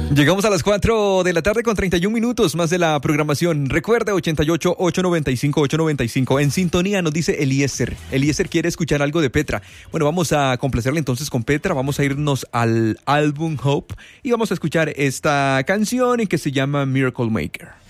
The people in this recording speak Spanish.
Llegamos a las 4 de la tarde con 31 minutos más de la programación. Recuerde 88-895-895. En sintonía nos dice Eliezer. Eliezer quiere escuchar algo de Petra. Bueno, vamos a complacerle entonces con Petra. Vamos a irnos al álbum Hope y vamos a escuchar esta canción que se llama Miracle Maker.